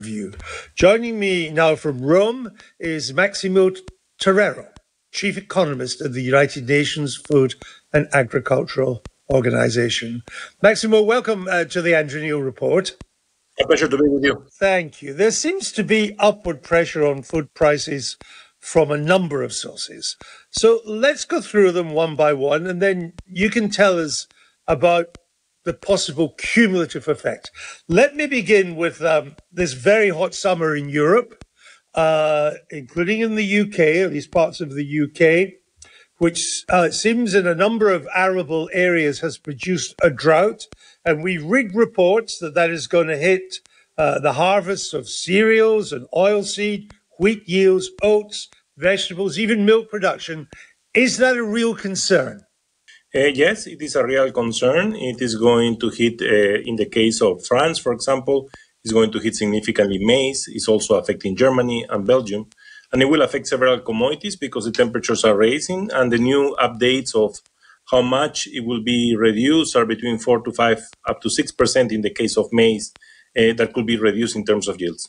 view. Joining me now from Rome is Maximo Torero, Chief Economist at the United Nations Food and Agricultural Organization. Maximo, welcome to the Andrew Neil Report. A pleasure to be with you. Thank you. There seems to be upward pressure on food prices from a number of sources. So let's go through them one by one, and then you can tell us about the possible cumulative effect. Let me begin with this very hot summer in Europe, including in the UK, at least parts of the UK, which seems in a number of arable areas has produced a drought. And we read reports that is going to hit the harvests of cereals and oilseed, wheat yields, oats, vegetables, even milk production. Is that a real concern? Yes, it is a real concern. It is going to hit, in the case of France, for example, it's going to hit significantly maize. It's also affecting Germany and Belgium. And it will affect several commodities because the temperatures are rising, and the new updates of how much it will be reduced are between 4 to 5, up to 6% in the case of maize that could be reduced in terms of yields.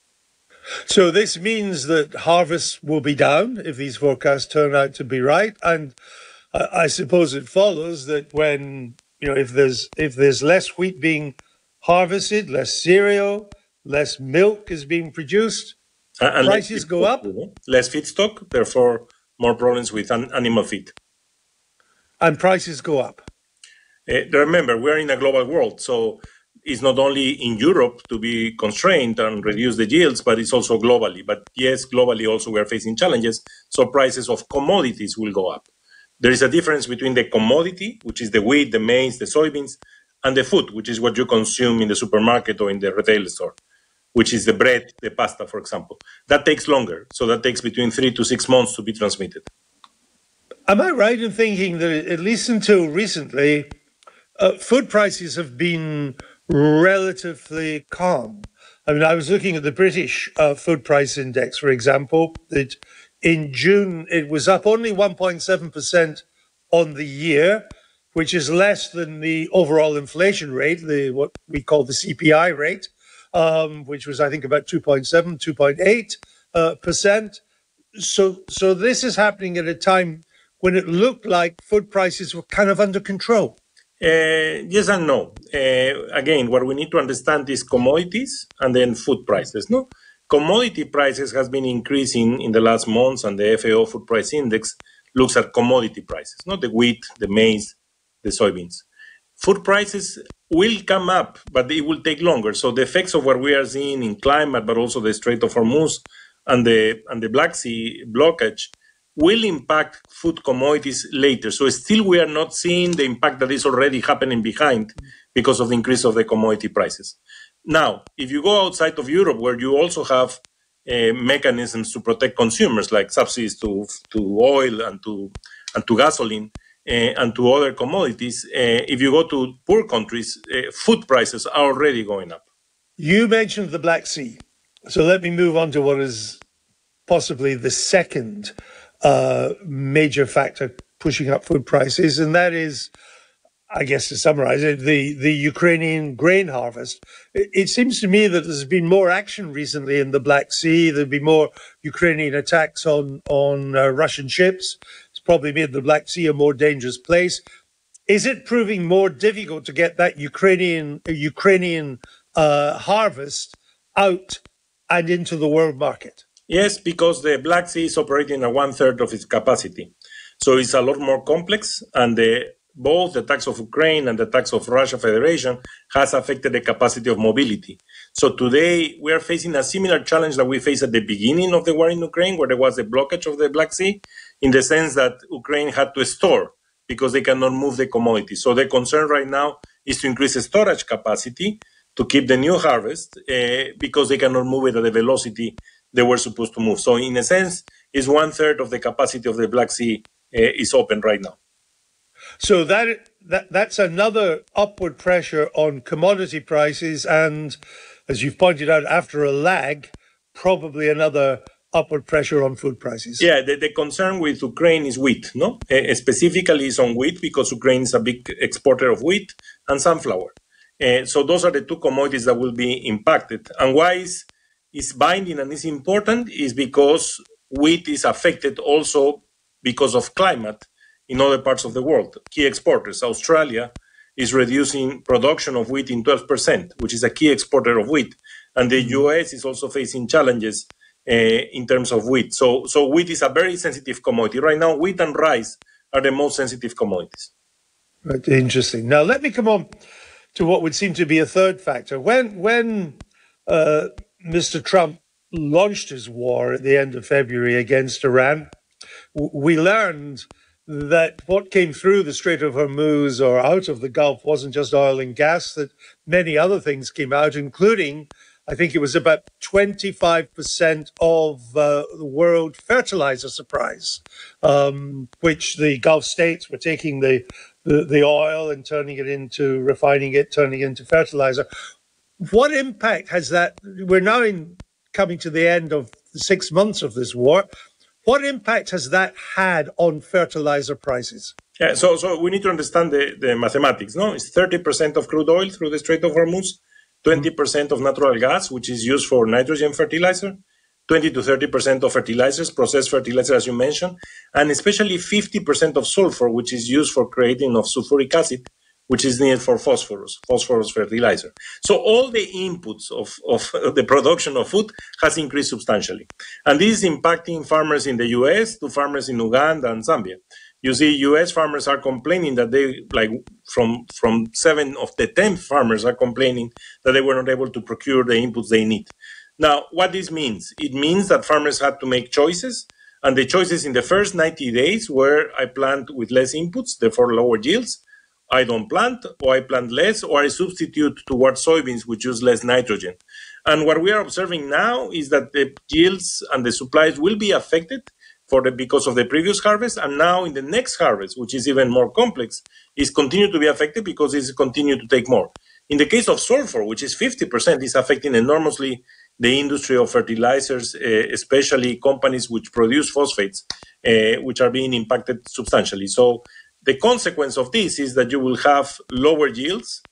So this means that harvests will be down if these forecasts turn out to be right. And I suppose it follows that when, if there's less wheat being harvested, less cereal, less milk is being produced, and prices go up. Less feedstock, therefore more problems with animal feed. And prices go up. Remember, we're in a global world, so it's not only in Europe to be constrained and reduce the yields, but it's also globally. But yes, globally also we're facing challenges, so prices of commodities will go up. There is a difference between the commodity, which is the wheat, the maize, the soybeans, and the food, which is what you consume in the supermarket or in the retail store, which is the bread, the pasta, for example. That takes longer. So that takes between 3 to 6 months to be transmitted. Am I right in thinking that at least until recently, food prices have been relatively calm? I mean, I was looking at the British food price index, for example, that in June, it was up only 1.7% on the year, which is less than the overall inflation rate, what we call the CPI rate, which was, I think, about 2.7, 2.8%. So this is happening at a time when it looked like food prices were kind of under control. Yes and no. Again, what we need to understand is commodities and then food prices. No, commodity prices has been increasing in the last months, and the FAO Food Price Index looks at commodity prices, not the wheat, the maize, the soybeans. Food prices will come up, but it will take longer. So the effects of what we are seeing in climate, but also the Strait of Hormuz and the Black Sea blockage, will impact food commodities later. So still we are not seeing the impact that is already happening behind because of the increase of the commodity prices. Now, if you go outside of Europe, where you also have mechanisms to protect consumers, like subsidies to oil and to gasoline and to other commodities, if you go to poor countries, food prices are already going up. You mentioned the Black Sea. So let me move on to what is possibly the second major factor pushing up food prices, and that is, I guess to summarize it, the Ukrainian grain harvest. It seems to me that there's been more action recently in the Black Sea. There'll be more Ukrainian attacks on Russian ships. It's probably made the Black Sea a more dangerous place. Is it proving more difficult to get that Ukrainian harvest out and into the world market? Yes, because the Black Sea is operating at 1/3 of its capacity. So it's a lot more complex, and both the attacks of Ukraine and the attacks of Russia Federation has affected the capacity of mobility. So today we are facing a similar challenge that we faced at the beginning of the war in Ukraine, where there was a blockage of the Black Sea, in the sense that Ukraine had to store because they cannot move the commodities. So the concern right now is to increase the storage capacity to keep the new harvest because they cannot move it at the velocity they were supposed to move. So in a sense, it's 1/3 of the capacity of the Black Sea is open right now. So that's another upward pressure on commodity prices, and as you've pointed out, after a lag, probably another upward pressure on food prices. Yeah, the concern with Ukraine is wheat, no? Specifically is on wheat, because Ukraine is a big exporter of wheat and sunflower. So those are the two commodities that will be impacted. And why is is binding and is important is because wheat is affected also because of climate in other parts of the world. Key exporters, Australia is reducing production of wheat in 12%, which is a key exporter of wheat. And the US is also facing challenges in terms of wheat. So wheat is a very sensitive commodity. Right now, wheat and rice are the most sensitive commodities. Right, interesting. Now, let me come on to what would seem to be a third factor. When Mr. Trump launched his war at the end of February against Iran, we learned that what came through the Strait of Hormuz or out of the Gulf wasn't just oil and gas, that many other things came out, including, I think it was about 25% of the world fertilizer supplies, which the Gulf states were taking the oil and turning it into, refining it, turning it into fertilizer. What impact has that? We're now coming to the end of the 6 months of this war. What impact has that had on fertilizer prices? Yeah, so we need to understand the mathematics. No, it's 30% of crude oil through the Strait of Hormuz, 20% of natural gas, which is used for nitrogen fertilizer, 20 to 30% of fertilizers, processed fertilizer, as you mentioned, and especially 50% of sulfur, which is used for creating of sulfuric acid, which is needed for phosphorus fertilizer. So all the inputs of the production of food has increased substantially. And this is impacting farmers in the US to farmers in Uganda and Zambia. You see, US farmers are complaining that they, like from 7 of the 10 farmers are complaining that they were not able to procure the inputs they need. Now, what this means? It means that farmers had to make choices. And the choices in the first 90 days were I plant with less inputs, therefore lower yields. I don't plant, or I plant less, or I substitute towards soybeans, which use less nitrogen. And what we are observing now is that the yields and the supplies will be affected because of the previous harvest, and now in the next harvest, which is even more complex, is continue to be affected because it's continue to take more. In the case of sulfur, which is 50%, is affecting enormously the industry of fertilizers, especially companies which produce phosphates, which are being impacted substantially. So the consequence of this is that you will have lower yields,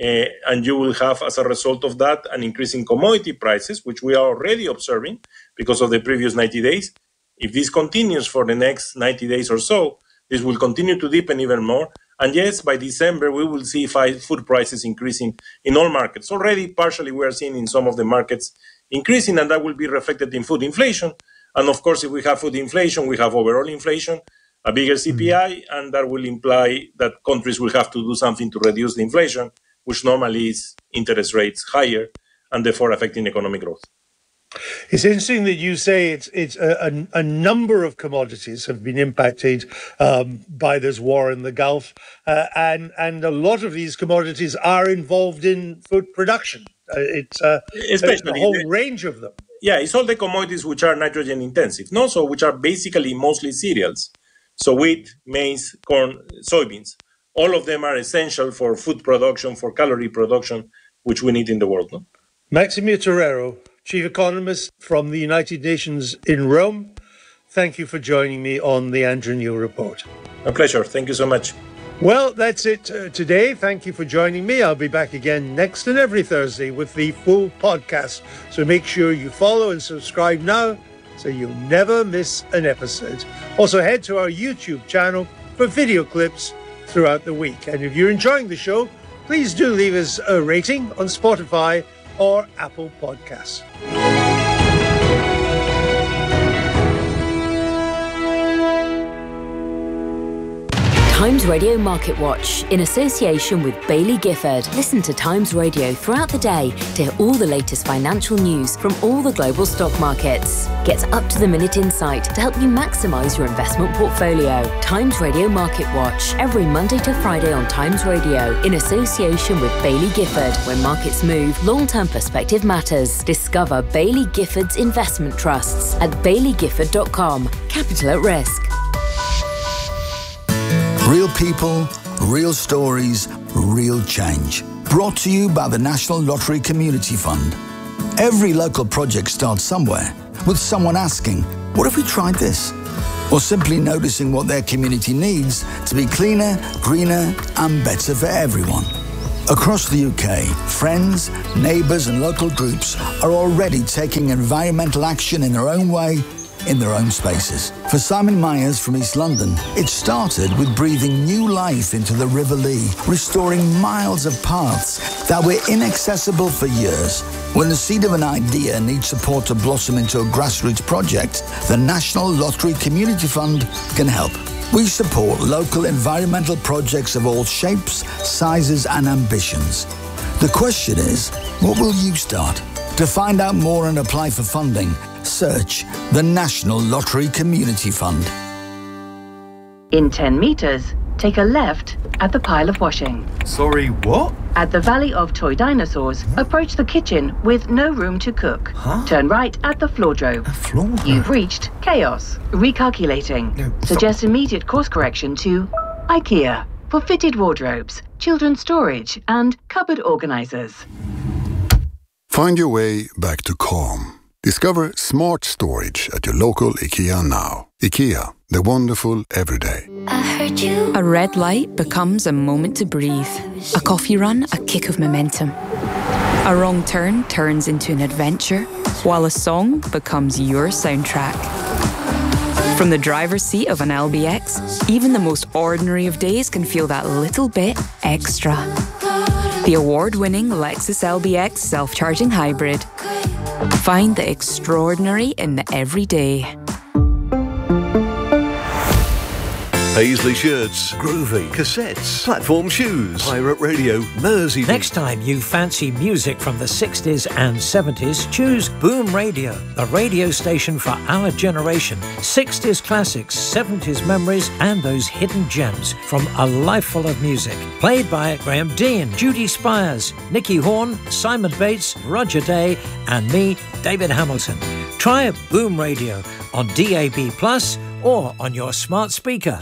and you will have, as a result of that, an increase in commodity prices, which we are already observing because of the previous 90 days. If this continues for the next 90 days or so, this will continue to deepen even more. And yes, by December, we will see food prices increasing in all markets. Already, partially, we are seeing in some of the markets increasing, and that will be reflected in food inflation. And of course, if we have food inflation, we have overall inflation, a bigger CPI, and that will imply that countries will have to do something to reduce the inflation, which normally is interest rates higher, and therefore affecting economic growth. It's interesting that you say it's a number of commodities have been impacted by this war in the Gulf, and a lot of these commodities are involved in food production. It's especially a whole range of them. Yeah, it's all the commodities which are nitrogen intensive, no? So which are basically mostly cereals. So wheat, maize, corn, soybeans. All of them are essential for food production, for calorie production, which we need in the world. No? Maximio Torero, Chief Economist from the United Nations in Rome. Thank you for joining me on the Andrew Neil Report. A pleasure. Thank you so much. Well, that's it today. Thank you for joining me. I'll be back again next and every Thursday with the full podcast. So make sure you follow and subscribe now so you'll never miss an episode. Also, head to our YouTube channel for video clips throughout the week. And if you're enjoying the show, please do leave us a rating on Spotify or Apple Podcasts. Times Radio Market Watch, in association with Baillie Gifford. Listen to Times Radio throughout the day to hear all the latest financial news from all the global stock markets. Get up-to-the-minute insight to help you maximise your investment portfolio. Times Radio Market Watch, every Monday to Friday on Times Radio, in association with Baillie Gifford. When markets move, long-term perspective matters. Discover Baillie Gifford's investment trusts at bailliegifford.com. Capital at risk. Real people, real stories, real change. Brought to you by the National Lottery Community Fund. Every local project starts somewhere, with someone asking, what if we tried this? Or simply noticing what their community needs to be cleaner, greener, and better for everyone. Across the UK, friends, neighbours and local groups are already taking environmental action in their own way, in their own spaces. For Simon Myers from East London, it started with breathing new life into the River Lee, restoring miles of paths that were inaccessible for years. When the seed of an idea needs support to blossom into a grassroots project, the National Lottery Community Fund can help. We support local environmental projects of all shapes, sizes and ambitions. The question is, what will you start? To find out more and apply for funding, search the National Lottery Community Fund. In 10 metres, take a left at the pile of washing. Sorry, what? At the Valley of Toy Dinosaurs, approach the kitchen with no room to cook. Turn right at the floordrobe. You've reached chaos. Recalculating. Suggest immediate course correction to IKEA for fitted wardrobes, children's storage and cupboard organisers. Find your way back to calm. Discover smart storage at your local IKEA now. IKEA, the wonderful everyday. A red light becomes a moment to breathe. A coffee run, a kick of momentum. A wrong turn turns into an adventure, while a song becomes your soundtrack. From the driver's seat of an LBX, even the most ordinary of days can feel that little bit extra. The award-winning Lexus LBX self-charging hybrid. Find the extraordinary in the everyday. Paisley shirts, groovy cassettes, platform shoes, pirate radio, Mersey. Next time you fancy music from the 60s and 70s, choose Boom Radio, the radio station for our generation. 60s classics, 70s memories, and those hidden gems from a life full of music. Played by Graham Dean, Judy Spires, Nicky Horn, Simon Bates, Roger Day, and me, David Hamilton. Try Boom Radio on DAB+, or on your smart speaker.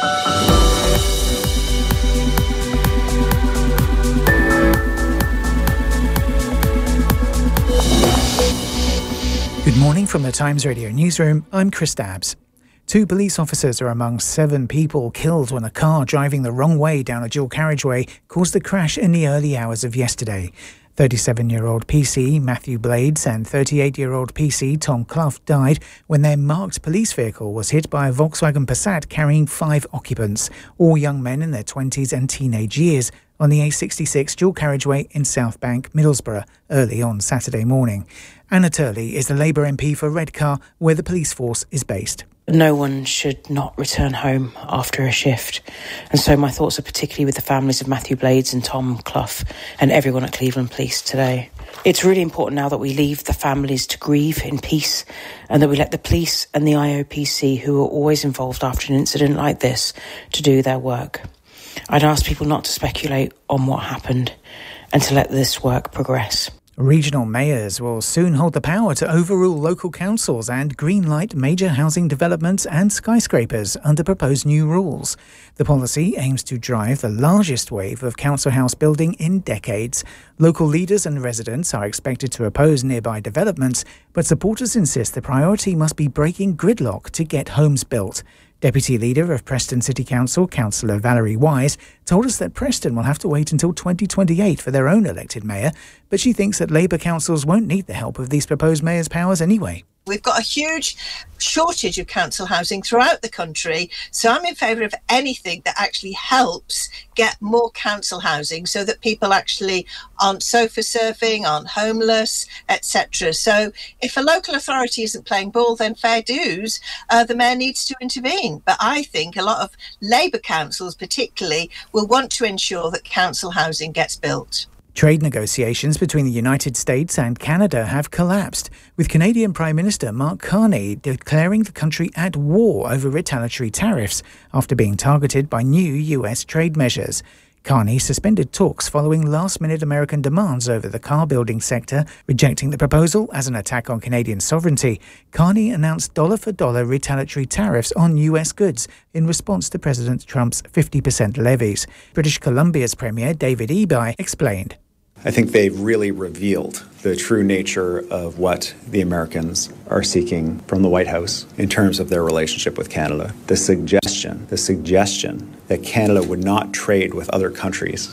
Good morning from the Times Radio newsroom. I'm Chris Dabbs. 2 police officers are among 7 people killed when a car driving the wrong way down a dual carriageway caused a crash in the early hours of yesterday. 37-year-old PC Matthew Blades and 38-year-old PC Tom Clough died when their marked police vehicle was hit by a Volkswagen Passat carrying 5 occupants, all young men in their 20s and teenage years, on the A66 dual carriageway in South Bank, Middlesbrough, early on Saturday morning. Anna Turley is the Labour MP for Redcar, where the police force is based. No one should not return home after a shift. And so my thoughts are particularly with the families of Matthew Blades and Tom Clough and everyone at Cleveland Police today. It's really important now that we leave the families to grieve in peace and that we let the police and the IOPC, who are always involved after an incident like this, to do their work. I'd ask people not to speculate on what happened and to let this work progress. Regional mayors will soon hold the power to overrule local councils and greenlight major housing developments and skyscrapers under proposed new rules. The policy aims to drive the largest wave of council house building in decades. Local leaders and residents are expected to oppose nearby developments, but supporters insist the priority must be breaking gridlock to get homes built. Deputy Leader of Preston City Council, Councillor Valerie Wise, told us that Preston will have to wait until 2028 for their own elected mayor, but she thinks that Labour councils won't need the help of these proposed mayor's powers anyway. We've got a huge shortage of council housing throughout the country, so I'm in favour of anything that actually helps get more council housing so that people actually aren't sofa surfing, aren't homeless, etc. So if a local authority isn't playing ball, then fair dues, the mayor needs to intervene. But I think a lot of Labour councils particularly will want to ensure that council housing gets built. Trade negotiations between the United States and Canada have collapsed, with Canadian Prime Minister Mark Carney declaring the country at war over retaliatory tariffs after being targeted by new US trade measures. Carney suspended talks following last-minute American demands over the car-building sector, rejecting the proposal as an attack on Canadian sovereignty. Carney announced dollar-for-dollar retaliatory tariffs on US goods in response to President Trump's 50% levies. British Columbia's Premier David Eby explained. I think they've really revealed the true nature of what the Americans are seeking from the White House in terms of their relationship with Canada. The suggestion that Canada would not trade with other countries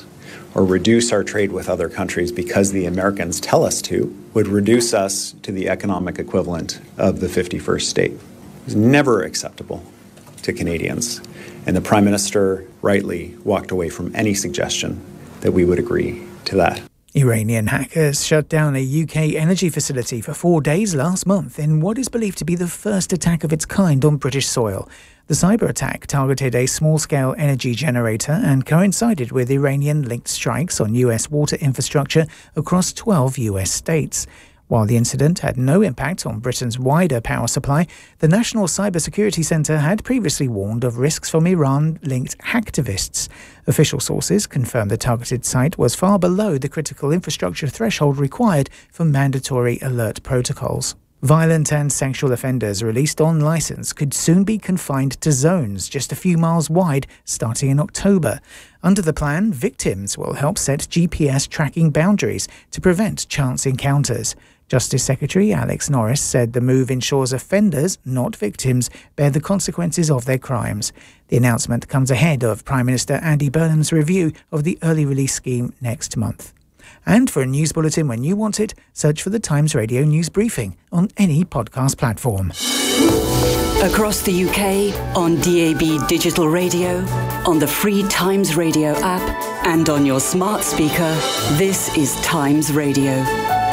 or reduce our trade with other countries because the Americans tell us to would reduce us to the economic equivalent of the 51st state. It was never acceptable to Canadians. And the Prime Minister rightly walked away from any suggestion that we would agree to that. Iranian hackers shut down a UK energy facility for 4 days last month in what is believed to be the first attack of its kind on British soil. The cyber attack targeted a small-scale energy generator and coincided with Iranian-linked strikes on US water infrastructure across 12 US states. While the incident had no impact on Britain's wider power supply, the National Cybersecurity Centre had previously warned of risks from Iran-linked hacktivists. Official sources confirmed the targeted site was far below the critical infrastructure threshold required for mandatory alert protocols. Violent and sexual offenders released on licence could soon be confined to zones just a few miles wide starting in October. Under the plan, victims will help set GPS tracking boundaries to prevent chance encounters. Justice Secretary Alex Norris said the move ensures offenders, not victims, bear the consequences of their crimes. The announcement comes ahead of Prime Minister Andy Burnham's review of the early release scheme next month. And for a news bulletin when you want it, search for the Times Radio News Briefing on any podcast platform. Across the UK, on DAB digital radio, on the free Times Radio app, and on your smart speaker, this is Times Radio.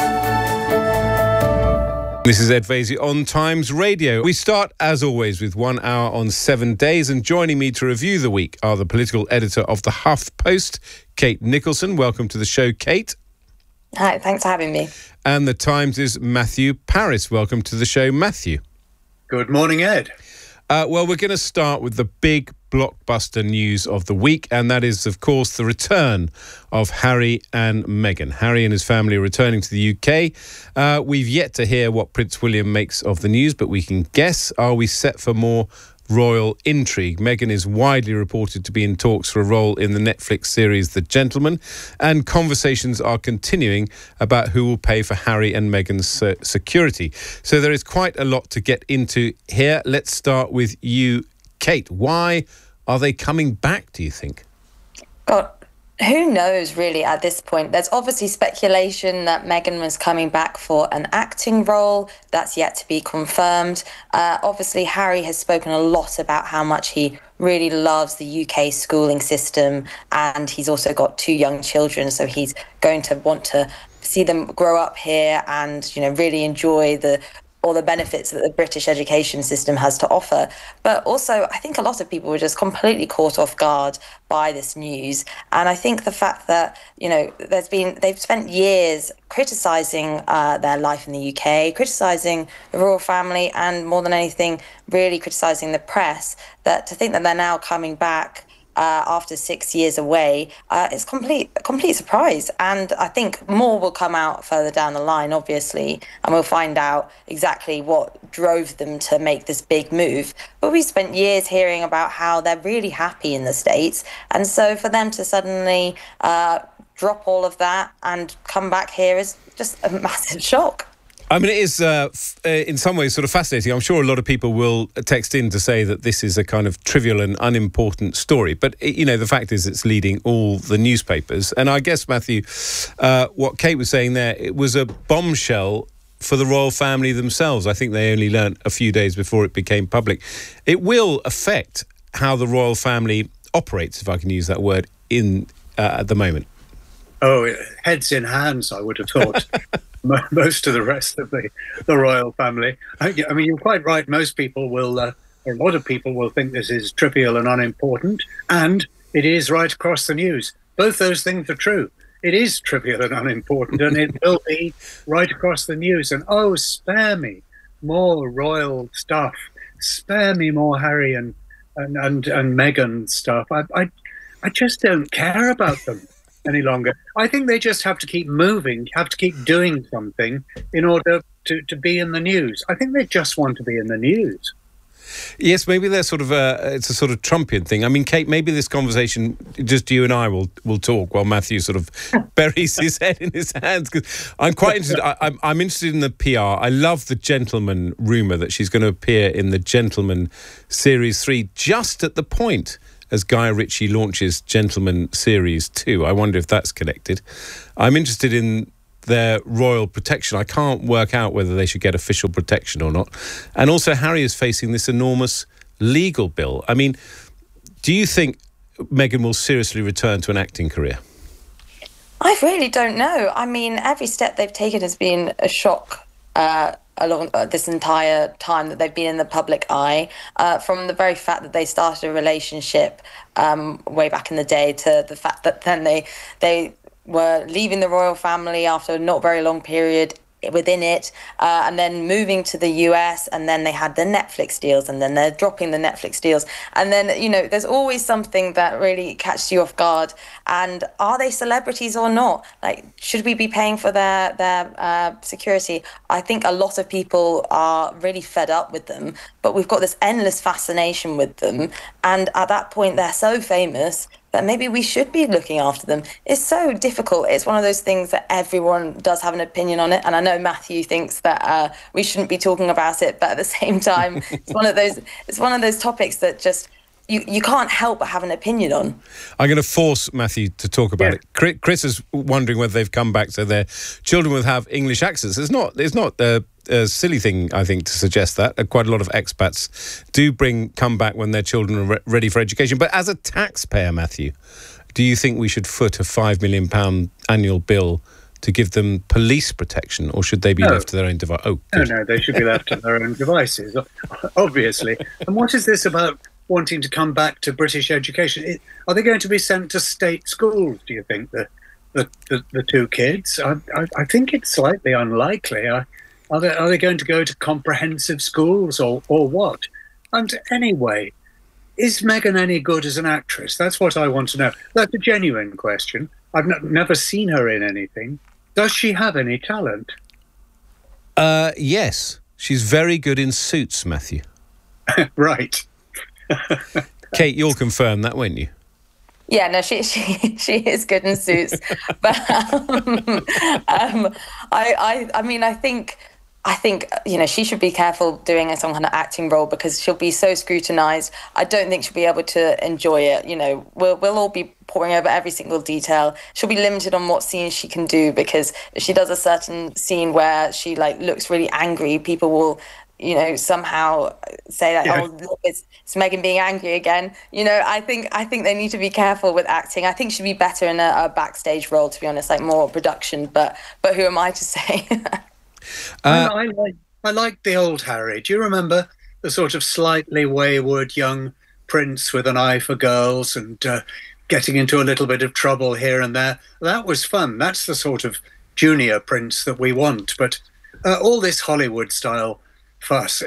This is Ed Vasey on Times Radio. We start, as always, with 1 hour on 7 days, and joining me to review the week are the political editor of the HuffPost, Kate Nicholson. Welcome to the show, Kate. Hi, thanks for having me. And the Times' Matthew Parris. Welcome to the show, Matthew. Good morning, Ed. Well, we're going to start with the big blockbuster news of the week, and that is, of course, the return of Harry and Meghan. Harry and his family are returning to the UK. We've yet to hear what Prince William makes of the news, but we can guess. Are we set for more royal intrigue? Meghan is widely reported to be in talks for a role in the Netflix series The Gentleman, and conversations are continuing about who will pay for Harry and Meghan's security. So there is quite a lot to get into here. Let's start with you, Kate. Why are they coming back, do you think? God, who knows really at this point? There's obviously speculation that Meghan was coming back for an acting role. That's yet to be confirmed. Obviously, Harry has spoken a lot about how much he really loves the UK schooling system, and he's also got 2 young children, so he's going to want to see them grow up here and, you know, really enjoy all the benefits that the British education system has to offer. But also, I think a lot of people were just completely caught off guard by this news. And I think the fact that, you know, they've spent years criticising their life in the UK, criticising the royal family, and more than anything, really criticising the press, that to think that they're now coming back after 6 years away, it's a complete surprise. And I think more will come out further down the line, obviously, and we'll find out exactly what drove them to make this big move. But we spent years hearing about how they're really happy in the States. And so for them to suddenly drop all of that and come back here is just a massive shock. I mean, it is in some ways sort of fascinating. I'm sure a lot of people will text in to say that this is a kind of trivial and unimportant story. But, you know, the fact is it's leading all the newspapers. And I guess, Matthew, what Kate was saying there, it was a bombshell for the royal family themselves. I think they only learnt a few days before it became public. It will affect how the royal family operates, if I can use that word, at the moment. Oh, heads in hands, I would have thought. Most of the rest of the royal family. I mean, you're quite right. Most people will, a lot of people will think this is trivial and unimportant, and it is right across the news. Both those things are true. It is trivial and unimportant, and it will be right across the news. And oh, spare me more royal stuff. Spare me more Harry and Meghan stuff. I just don't care about them any longer. I think they just have to keep moving, have to keep doing something in order to be in the news. I think they just want to be in the news. Yes, maybe they're sort of it's a sort of Trumpian thing. I mean, Kate, maybe this conversation, just you and I will talk while Matthew sort of buries his head in his hands, because I'm quite interested. I'm interested in the PR. I love The Gentleman rumour that she's going to appear in The Gentleman Series 3 just at the point as Guy Ritchie launches Gentleman Series 2. I wonder if that's connected. I'm interested in their royal protection. I can't work out whether they should get official protection or not. And also, Harry is facing this enormous legal bill. I mean, do you think Meghan will seriously return to an acting career? I really don't know. I mean, every step they've taken has been a shock along this entire time that they've been in the public eye, from the very fact that they started a relationship way back in the day to the fact that then they were leaving the royal family after a not very long period within it, and then moving to the US, and then they had the Netflix deals, and then they're dropping the Netflix deals, and then, you know, there's always something that really catches you off guard. And are they celebrities or not? Like, should we be paying for their security? I think a lot of people are really fed up with them, but we've got this endless fascination with them, and at that point they're so famous that maybe we should be looking after them. It's so difficult. It's one of those things that everyone does have an opinion on it. And I know Matthew thinks that we shouldn't be talking about it, but at the same time, it's one of those topics that just you can't help but have an opinion on. I'm going to force Matthew to talk about it. Chris is wondering whether they've come back so their children will have English accents. It's not a silly thing, I think, to suggest that. Quite a lot of expats do come back when their children are ready for education. But as a taxpayer, Matthew, do you think we should foot a £5 million annual bill to give them police protection, or should they be left to their own device? No, they should be left to their own devices, obviously. And what is this about wanting to come back to British education? Are they going to be sent to state schools, do you think, the two kids? I think it's slightly unlikely. Are they going to go to comprehensive schools or what? And anyway, is Meghan any good as an actress? That's what I want to know. That's a genuine question. I've never seen her in anything. Does she have any talent? Yes. She's very good in Suits, Matthew. Right. Kate, you'll confirm that, won't you? Yeah, no, she is good in Suits, but I mean, I think you know, she should be careful doing some kind of acting role because she'll be so scrutinised. I don't think she'll be able to enjoy it. You know, we'll all be poring over every single detail. She'll be limited on what scenes she can do, because if she does a certain scene where she looks really angry, people will, you know, somehow say that, oh, look, it's Meghan being angry again. You know, I think they need to be careful with acting. I think she'd be better in a backstage role, to be honest, like more production. But who am I to say? I like the old Harry. Do you remember the sort of slightly wayward young prince with an eye for girls and getting into a little bit of trouble here and there? That was fun. That's the sort of junior prince that we want. But all this Hollywood style fuss,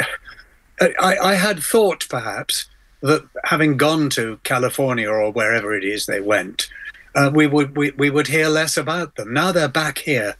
I had thought perhaps that having gone to California or wherever it is they went, we would hear less about them. Now they're back here.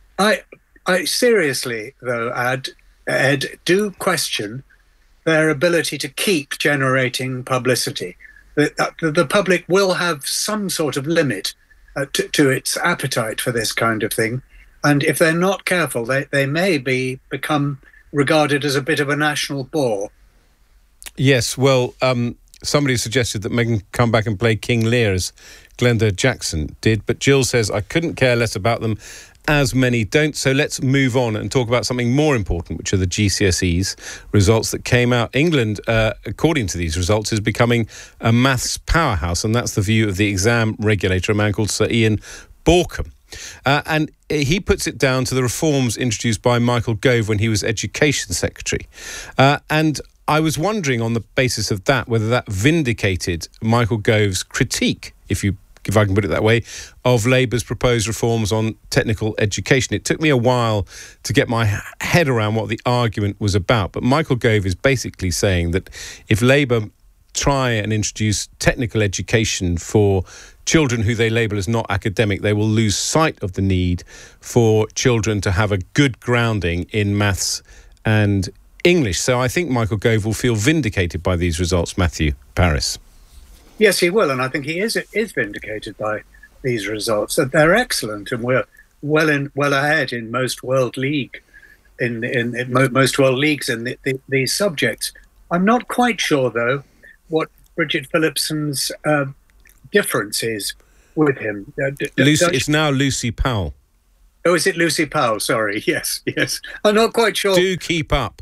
I seriously, though, Ed, do question their ability to keep generating publicity. The public will have some sort of limit to its appetite for this kind of thing. And if they're not careful, they may become regarded as a bit of a national bore. Yes, well, somebody suggested that Meghan come back and play King Lear, as Glenda Jackson did. But Jill says, I couldn't care less about them, as many don't. So let's move on and talk about something more important, which are the GCSEs results that came out. England, according to these results, is becoming a maths powerhouse, and that's the view of the exam regulator, a man called Sir Ian Borkham. And he puts it down to the reforms introduced by Michael Gove when he was Education Secretary. And I was wondering, on the basis of that, whether that vindicated Michael Gove's critique, if I can put it that way, of Labour's proposed reforms on technical education. It took me a while to get my head around what the argument was about, but Michael Gove is basically saying that if Labour try and introduce technical education for children who they label as not academic, they will lose sight of the need for children to have a good grounding in maths and English. So I think Michael Gove will feel vindicated by these results, Matthew Paris. Yes, he will, and I think he is vindicated by these results. That they're excellent, and we're well ahead in most world leagues in these subjects. I'm not quite sure, though, what Bridget Phillipson's difference is with him? It's now Lucy Powell. Oh, is it Lucy Powell? Sorry. Yes. I'm not quite sure. Do keep up.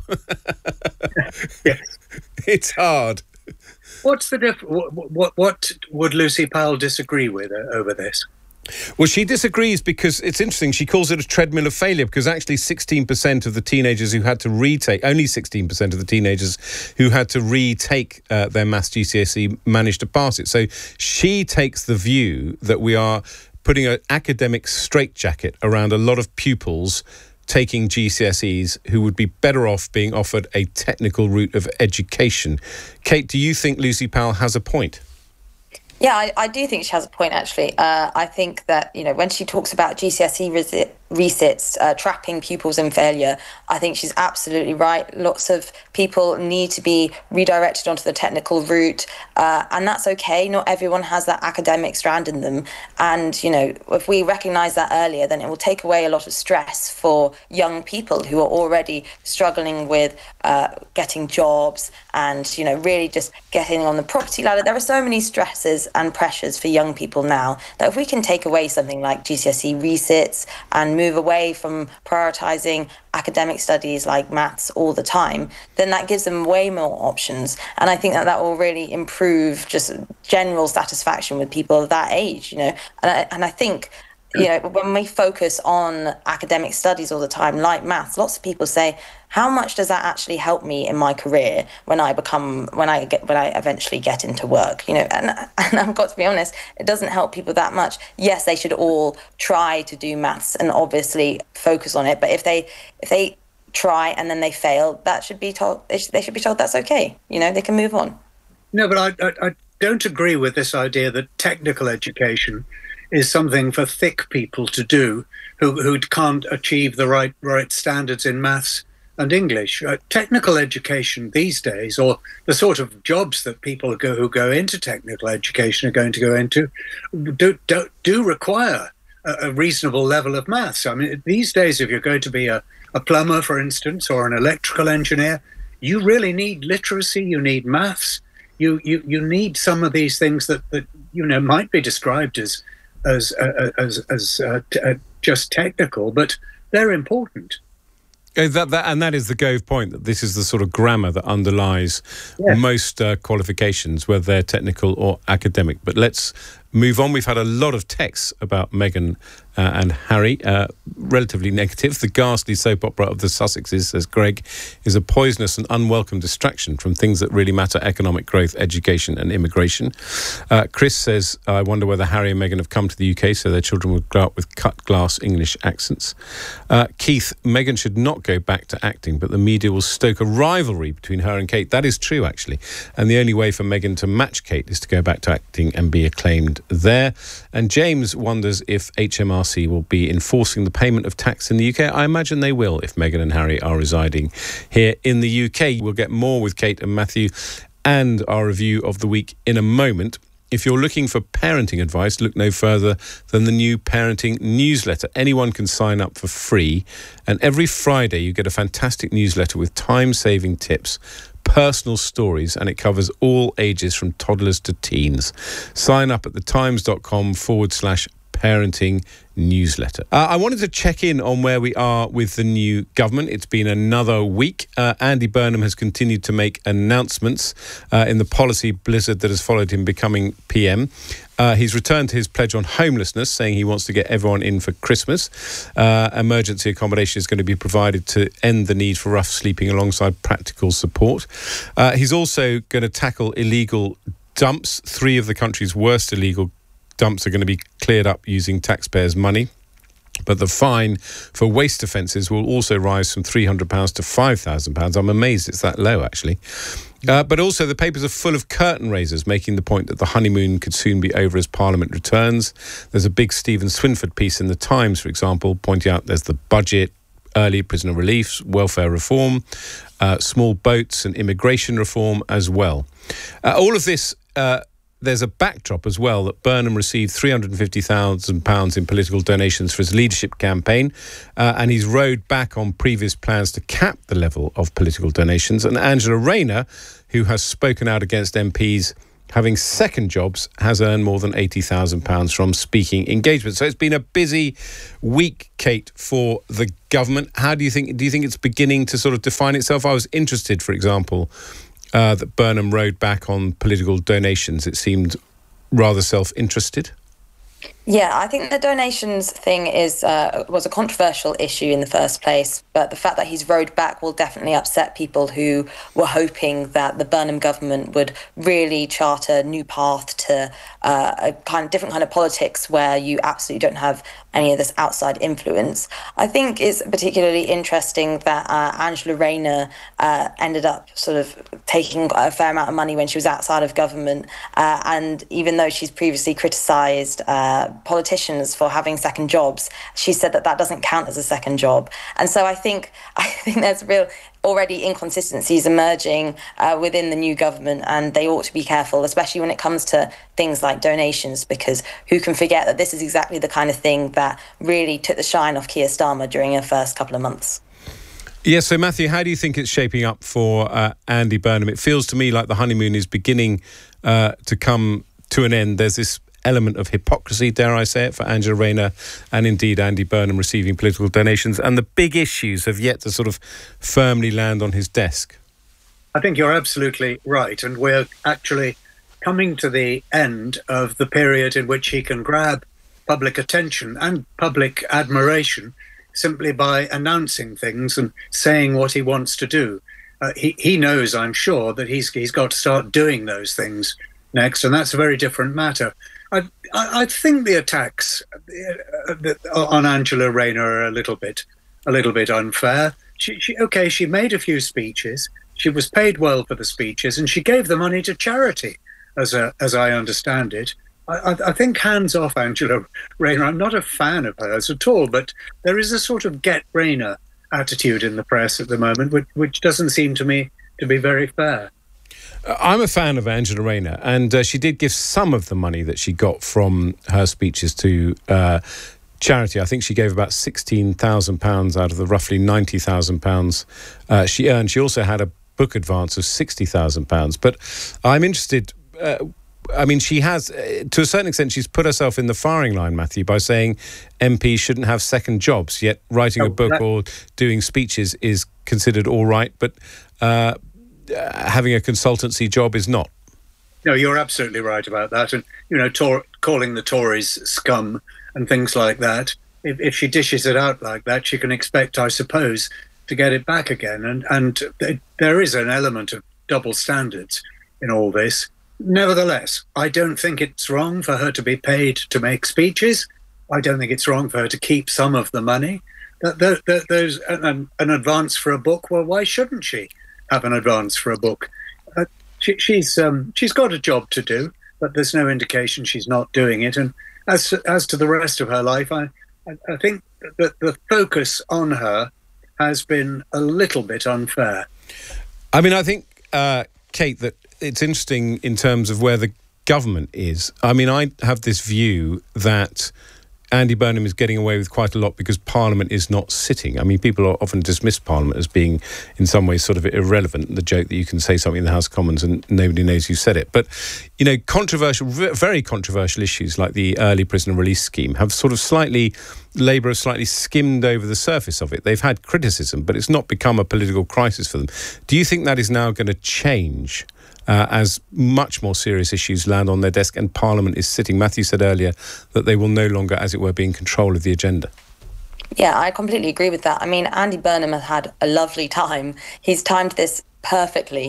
Yes. It's hard. What's the what would Lucy Powell disagree with over this? Well, she disagrees because it's interesting. She calls it a treadmill of failure because actually 16% of the teenagers who had to retake, only 16% of the teenagers who had to retake their maths GCSE managed to pass it. So she takes the view that we are putting an academic straitjacket around a lot of pupils taking GCSEs who would be better off being offered a technical route of education. Kate, do you think Lucy Powell has a point? Yeah, I do think she has a point, actually. I think that, when she talks about GCSE resits trapping pupils in failure, I think she's absolutely right. Lots of people need to be redirected onto the technical route, and that's okay. Not everyone has that academic strand in them. And, if we recognise that earlier, then it will take away a lot of stress for young people who are already struggling with getting jobs and, really just getting on the property ladder. There are so many stresses and pressures for young people now that if we can take away something like GCSE resits and move away from prioritising academic studies like maths all the time, then that gives them way more options. And I think that will really improve just general satisfaction with people of that age, And I think, when we focus on academic studies all the time, like maths, lots of people say, how much does that actually help me in my career when I eventually get into work? And I've got to be honest, it doesn't help people that much. Yes, they should all try to do maths and obviously focus on it. But if they try and then they fail, that should be told. They should be told that's okay. They can move on. No, but I don't agree with this idea that technical education is something for thick people to do who can't achieve the right standards in maths and English. Technical education these days, or the sort of jobs that people who go into technical education are going to go into, do require a reasonable level of maths. I mean, these days, if you're going to be a plumber, for instance, or an electrical engineer, you really need literacy. You need maths. You need some of these things that might be described as just technical, but they're important. That is the Gove point, that this is the sort of grammar that underlies most qualifications, whether they're technical or academic. But let's move on. We've had a lot of texts about Meghan and Harry, relatively negative. The ghastly soap opera of the Sussexes, says Greg, is a poisonous and unwelcome distraction from things that really matter: economic growth, education and immigration. Chris says, I wonder whether Harry and Meghan have come to the UK so their children would grow up with cut glass English accents. Keith, Meghan should not go back to acting, but the media will stoke a rivalry between her and Kate. That is true, actually. And the only way for Meghan to match Kate is to go back to acting and be acclaimed there. And James wonders if HMRC will be enforcing the payment of tax in the UK. I imagine they will if Meghan and Harry are residing here in the UK. We'll get more with Kate and Matthew and our review of the week in a moment. If you're looking for parenting advice, look no further than the new parenting newsletter. Anyone can sign up for free, and every Friday you get a fantastic newsletter with time-saving tips, personal stories, and it covers all ages from toddlers to teens. Sign up at thetimes.com/parenting newsletter. I wanted to check in on where we are with the new government. It's been another week. Andy Burnham has continued to make announcements in the policy blizzard that has followed him becoming PM. He's returned to his pledge on homelessness, saying he wants to get everyone in for Christmas. Emergency accommodation is going to be provided to end the need for rough sleeping alongside practical support. He's also going to tackle illegal dumps. 3 of the country's worst illegal dumps are going to be cleared up using taxpayers' money. But the fine for waste offences will also rise from £300 to £5,000. I'm amazed it's that low, actually. But also the papers are full of curtain raisers making the point that the honeymoon could soon be over as Parliament returns. There's a big Stephen Swinford piece in The Times, for example, pointing out there's the budget, early prisoner relief, welfare reform, small boats and immigration reform as well. All of this... There's a backdrop as well that Burnham received £350,000 in political donations for his leadership campaign, and he's rowed back on previous plans to cap the level of political donations. And Angela Rayner, who has spoken out against MPs having second jobs, has earned more than £80,000 from speaking engagements. So it's been a busy week, Kate, for the government. How do you think it's beginning to sort of define itself? I was interested, for example, that Burnham rode back on political donations. It seemed rather self-interested. Yeah, I think the donations thing was a controversial issue in the first place, but the fact that he's rode back will definitely upset people who were hoping that the Burnham government would really chart a new path to a different kind of politics where you absolutely don't have any of this outside influence. I think it's particularly interesting that Angela Rayner ended up sort of taking a fair amount of money when she was outside of government, and even though she's previously criticised politicians for having second jobs, she said that doesn't count as a second job. And so I think there's real already inconsistencies emerging within the new government, and they ought to be careful, especially when it comes to things like donations, because who can forget that this is exactly the kind of thing that really took the shine off Keir Starmer during her first couple of months. Yeah, so Matthew, how do you think it's shaping up for Andy Burnham? It feels to me like the honeymoon is beginning to come to an end. There's this element of hypocrisy, dare I say it, for Angela Rayner and indeed Andy Burnham receiving political donations, and the big issues have yet to sort of firmly land on his desk. I think you're absolutely right, and we're actually coming to the end of the period in which he can grab public attention and public admiration simply by announcing things and saying what he wants to do. He knows, I'm sure, that he's got to start doing those things next, and that's a very different matter. I think the attacks on Angela Rayner are a little bit unfair. She made a few speeches. She was paid well for the speeches, and she gave the money to charity, as I understand it. I think hands off Angela Rayner. I'm not a fan of hers at all, but there is a sort of get Rayner attitude in the press at the moment, which doesn't seem to me to be very fair. I'm a fan of Angela Rayner, and she did give some of the money that she got from her speeches to charity. I think she gave about £16,000 out of the roughly £90,000 she earned. She also had a book advance of £60,000. But I'm interested... she has, to a certain extent, she's put herself in the firing line, Matthew, by saying MPs shouldn't have second jobs, yet writing a book or doing speeches is considered all right, but having a consultancy job is not. No, you're absolutely right about that. And, calling the Tories scum and things like that, if she dishes it out like that, she can expect, I suppose, to get it back again. And there is an element of double standards in all this. Nevertheless, I don't think it's wrong for her to be paid to make speeches. I don't think it's wrong for her to keep some of the money. There's an advance for a book. Well, why shouldn't she have an advance for a book? She's got a job to do, but there's no indication she's not doing it. And as to the rest of her life, I think that the focus on her has been a little bit unfair. I think, Kate, that it's interesting in terms of where the government is. I have this view that Andy Burnham is getting away with quite a lot because Parliament is not sitting. People often dismiss Parliament as being in some ways sort of irrelevant, the joke that you can say something in the House of Commons and nobody knows you said it. But, very controversial issues like the early prisoner release scheme have Labour have slightly skimmed over the surface of it. They've had criticism, but it's not become a political crisis for them. Do you think that is now going to change as much more serious issues land on their desk and Parliament is sitting? Matthew said earlier that they will no longer, as it were, be in control of the agenda. Yeah, I completely agree with that. Andy Burnham has had a lovely time. He's timed this perfectly.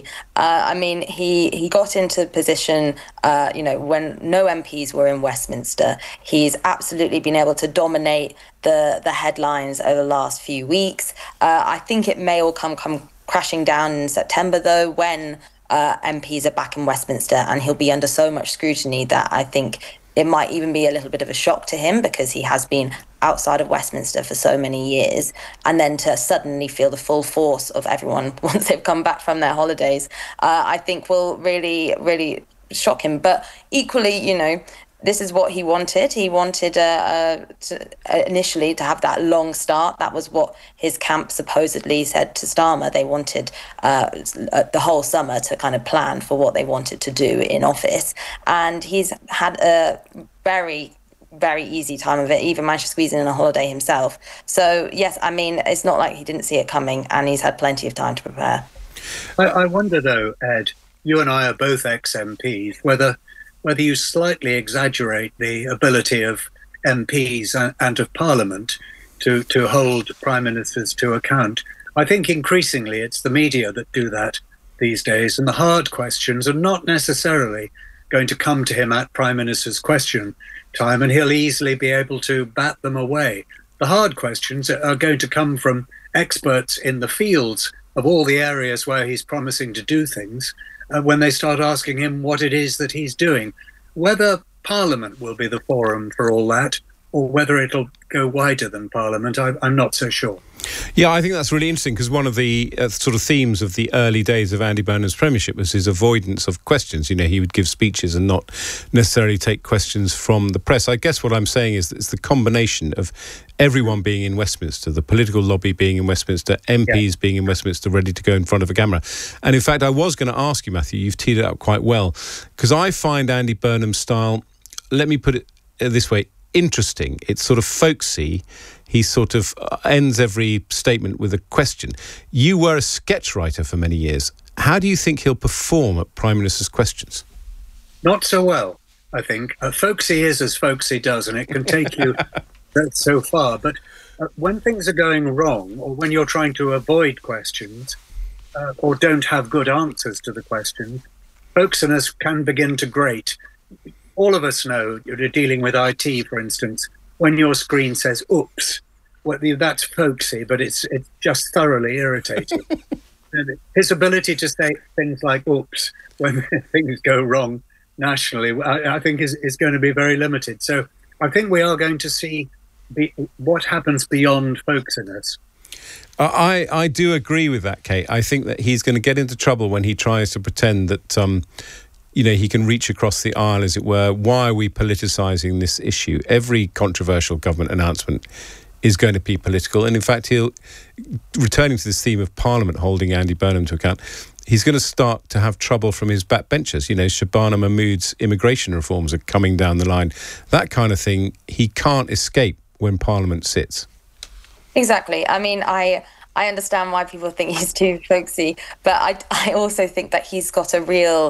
He got into position, when no MPs were in Westminster. He's absolutely been able to dominate the headlines over the last few weeks. I think it may all come crashing down in September, though, when MPs are back in Westminster, and he'll be under so much scrutiny that I think it might even be a little bit of a shock to him, because he has been outside of Westminster for so many years, and then to suddenly feel the full force of everyone once they've come back from their holidays, I think will really, really shock him. But equally, this is what he wanted. He wanted initially to have that long start. That was what his camp supposedly said to Starmer. They wanted the whole summer to kind of plan for what they wanted to do in office. And he's had a very, very easy time of it, even managed to squeeze in a holiday himself. So, yes, I mean, it's not like he didn't see it coming, and he's had plenty of time to prepare. I wonder, though, Ed, you and I are both ex-MPs, whether you slightly exaggerate the ability of MPs and of Parliament to hold Prime Ministers to account. I think increasingly it's the media that do that these days, and the hard questions are not necessarily going to come to him at Prime Minister's question time, and he'll easily be able to bat them away. The hard questions are going to come from experts in the fields of all the areas where he's promising to do things, when they start asking him what it is that he's doing. Whether Parliament will be the forum for all that, or whether it'll go wider than Parliament, I'm not so sure. Yeah, I think that's really interesting, because one of the sort of themes of the early days of Andy Burnham's premiership was his avoidance of questions. You know, he would give speeches and not necessarily take questions from the press. I guess what I'm saying is that it's the combination of everyone being in Westminster, the political lobby being in Westminster, MPs being in Westminster ready to go in front of a camera. And in fact, I was going to ask you, Matthew, you've teed it up quite well, because I find Andy Burnham's style, let me put it this way, interesting. It's sort of folksy. He sort of ends every statement with a question. You were a sketch writer for many years. How do you think he'll perform at Prime Minister's questions? Not so well, I think. Folksy is as folksy does, and it can take you so far. But when things are going wrong, or when you're trying to avoid questions, or don't have good answers to the questions, folksiness can begin to grate. All of us know, you're dealing with IT, for instance, when your screen says, oops, well, that's folksy, but it's just thoroughly irritating. And his ability to say things like, oops, when things go wrong nationally, I think is going to be very limited. So I think we are going to see what happens beyond folksiness. I do agree with that, Kate. I think that he's going to get into trouble when he tries to pretend that he can reach across the aisle, as it were. Why are we politicising this issue? Every controversial government announcement is going to be political. And in fact, returning to this theme of Parliament holding Andy Burnham to account, he's going to start to have trouble from his backbenchers. You know, Shabana Mahmood's immigration reforms are coming down the line. That kind of thing, he can't escape when Parliament sits. Exactly. I mean, I understand why people think he's too folksy, but I also think that he's got a real...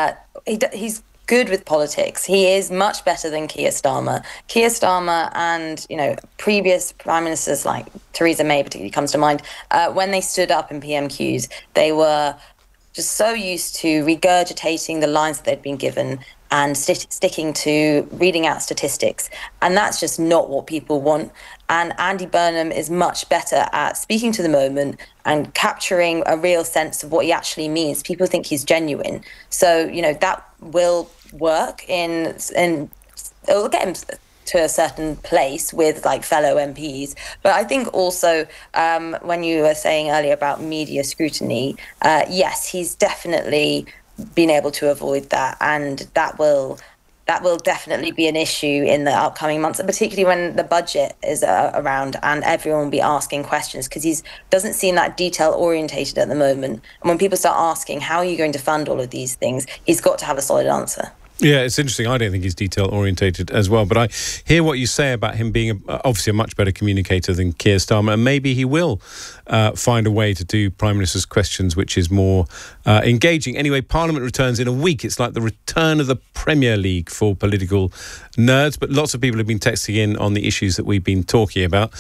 he's good with politics. He is much better than Keir Starmer. Keir Starmer and, previous prime ministers like Theresa May particularly comes to mind, when they stood up in PMQs, they were just so used to regurgitating the lines that they'd been given and sticking to reading out statistics. And that's just not what people want. And Andy Burnham is much better at speaking to the moment and capturing a real sense of what he actually means. People think he's genuine. So, that will work it will get him to a certain place with fellow MPs. But I think also when you were saying earlier about media scrutiny, yes, he's definitely been able to avoid that, and that will definitely be an issue in the upcoming months, particularly when the budget is around and everyone will be asking questions, because he doesn't seem that detail orientated at the moment. And when people start asking, how are you going to fund all of these things, he's got to have a solid answer. Yeah, it's interesting. I don't think he's detail-orientated as well, but I hear what you say about him being obviously a much better communicator than Keir Starmer, and maybe he will find a way to do Prime Minister's questions which is more engaging. Anyway, Parliament returns in a week. It's like the return of the Premier League for political nerds, but lots of people have been texting in on the issues that we've been talking about.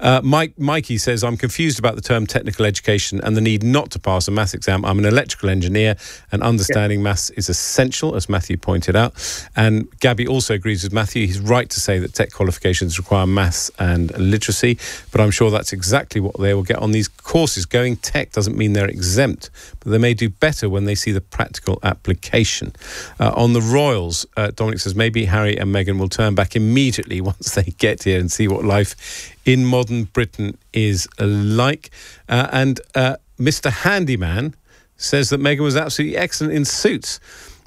Mikey says, I'm confused about the term technical education and the need not to pass a maths exam. I'm an electrical engineer and understanding maths is essential, as Matthew pointed out. And Gabby also agrees with Matthew. He's right to say that tech qualifications require maths and literacy, but I'm sure that's exactly what they will get on these courses. Going tech doesn't mean they're exempt, but they may do better when they see the practical application. On the Royals, Dominic says maybe Harry and Meghan will turn back immediately once they get here and see what life in modern Britain is like. And Mr. Handyman says that Meghan was absolutely excellent in Suits.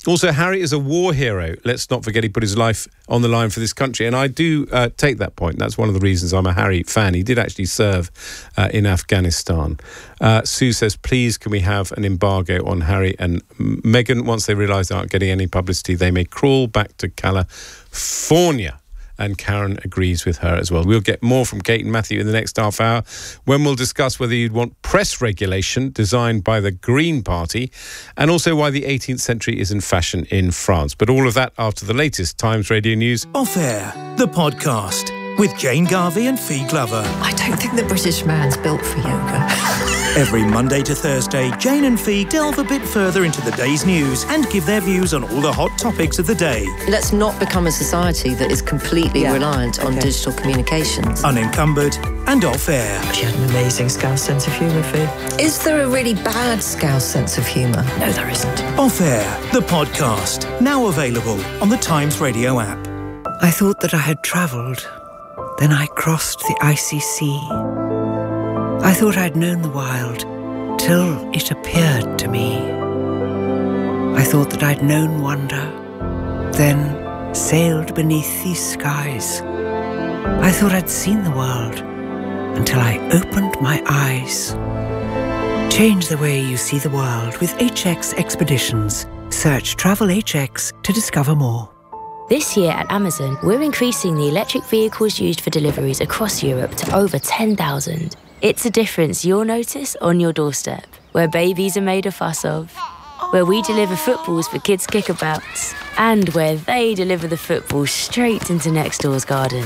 Also, Harry is a war hero. Let's not forget he put his life on the line for this country. And I do take that point. That's one of the reasons I'm a Harry fan. He did actually serve in Afghanistan. Sue says, please, can we have an embargo on Harry and Meghan? Once they realise they aren't getting any publicity, they may crawl back to California. And Karen agrees with her as well. We'll get more from Kate and Matthew in the next half hour, when we'll discuss whether you'd want press regulation designed by the Green Party, and also why the 18th century is in fashion in France. But all of that after the latest Times Radio News. Off Air, the podcast, with Jane Garvey and Fee Glover. I don't think the British man's built for yoga. Every Monday to Thursday, Jane and Fee delve a bit further into the day's news and give their views on all the hot topics of the day. Let's not become a society that is completely reliant on digital communications. Unencumbered and off air. She had an amazing Scouse sense of humour, Fee. Is there a really bad Scouse sense of humour? No, there isn't. Off Air, the podcast, now available on the Times Radio app. I thought that I had travelled. Then I crossed the icy sea. I thought I'd known the wild, till it appeared to me. I thought that I'd known wonder, then sailed beneath these skies. I thought I'd seen the world, until I opened my eyes. Change the way you see the world with HX Expeditions. Search Travel HX to discover more. This year at Amazon, we're increasing the electric vehicles used for deliveries across Europe to over 10,000. It's a difference you'll notice on your doorstep, where babies are made a fuss of, where we deliver footballs for kids' kickabouts, and where they deliver the football straight into next door's garden.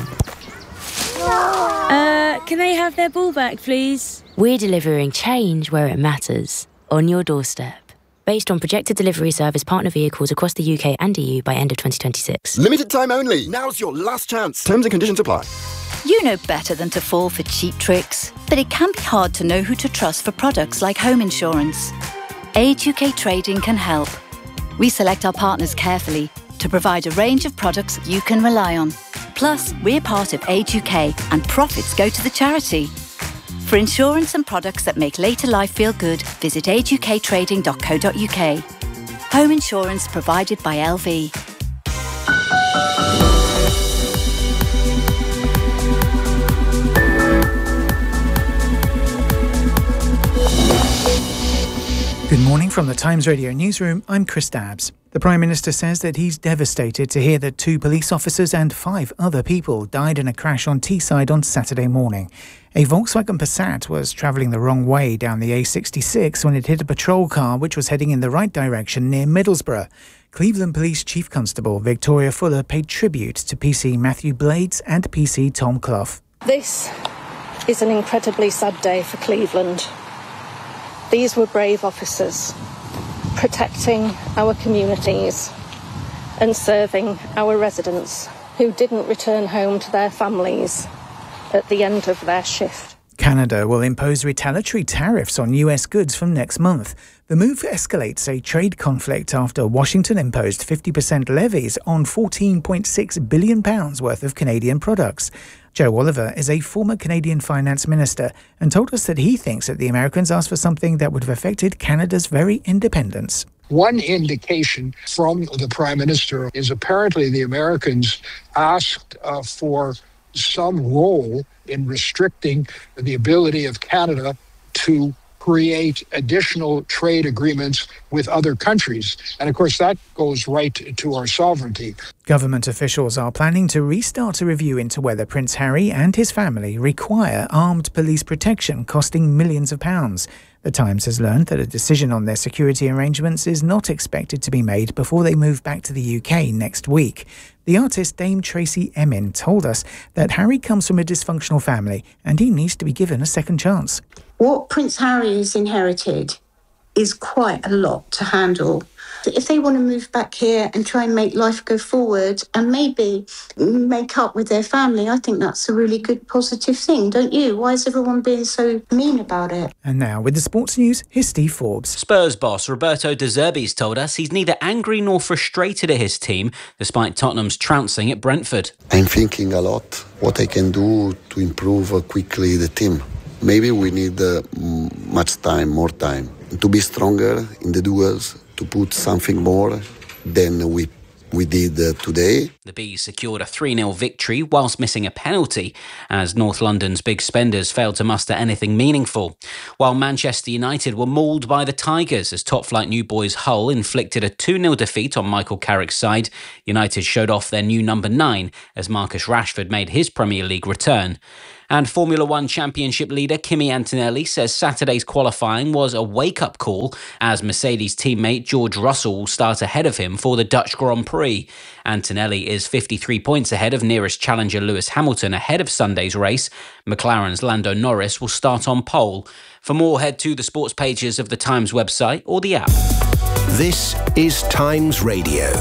Can they have their ball back, please? We're delivering change where it matters, on your doorstep. Based on projected delivery service partner vehicles across the UK and EU by end of 2026. Limited time only. Now's your last chance. Terms and conditions apply. You know better than to fall for cheap tricks, but it can be hard to know who to trust for products like home insurance. Age UK Trading can help. We select our partners carefully to provide a range of products you can rely on. Plus, we're part of Age UK and profits go to the charity. For insurance and products that make later life feel good, visit ageUKtrading.co.uk. Home insurance provided by LV. Good morning from the Times Radio newsroom. I'm Chris Dabbs. The Prime Minister says that he's devastated to hear that 2 police officers and 5 other people died in a crash on Teesside on Saturday morning. A Volkswagen Passat was travelling the wrong way down the A66 when it hit a patrol car which was heading in the right direction near Middlesbrough. Cleveland Police Chief Constable Victoria Fuller paid tribute to PC Matthew Blades and PC Tom Clough. This is an incredibly sad day for Cleveland. These were brave officers, protecting our communities and serving our residents who didn't return home to their families at the end of their shift. Canada will impose retaliatory tariffs on US goods from next month. The move escalates a trade conflict after Washington imposed 50% levies on £14.6 billion worth of Canadian products. Joe Oliver is a former Canadian finance minister and told us that he thinks that the Americans asked for something that would have affected Canada's very independence. One indication from the Prime Minister is apparently the Americans asked for some role in restricting the ability of Canada to create additional trade agreements with other countries. And of course, that goes right to our sovereignty. Government officials are planning to restart a review into whether Prince Harry and his family require armed police protection costing millions of pounds. The Times has learned that a decision on their security arrangements is not expected to be made before they move back to the UK next week. The artist Dame Tracy Emin told us that Harry comes from a dysfunctional family and he needs to be given a second chance. What Prince Harry has inherited is quite a lot to handle. If they want to move back here and try and make life go forward and maybe make up with their family, I think that's a really good positive thing, don't you? Why is everyone being so mean about it? And now with the sports news, here's Steve Forbes. Spurs boss Roberto De Zerbi's told us he's neither angry nor frustrated at his team, despite Tottenham's trouncing at Brentford. I'm thinking a lot what I can do to improve quickly the team. Maybe we need more time, to be stronger in the duels, to put something more than we did today. The Bees secured a 3-0 victory whilst missing a penalty as North London's big spenders failed to muster anything meaningful. While Manchester United were mauled by the Tigers as top-flight New Boys Hull inflicted a 2-0 defeat on Michael Carrick's side, United showed off their new number 9 as Marcus Rashford made his Premier League return. And Formula One Championship leader Kimi Antonelli says Saturday's qualifying was a wake-up call as Mercedes teammate George Russell will start ahead of him for the Dutch Grand Prix. Antonelli is 53 points ahead of nearest challenger Lewis Hamilton ahead of Sunday's race. McLaren's Lando Norris will start on pole. For more, head to the sports pages of the Times website or the app. This is Times Radio.